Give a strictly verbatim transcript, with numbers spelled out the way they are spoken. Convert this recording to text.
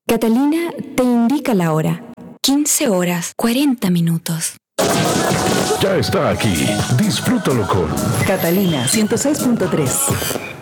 Catalina te indica la hora. quince horas, cuarenta minutos. Ya está aquí. Disfrútalo con Catalina ciento seis punto tres.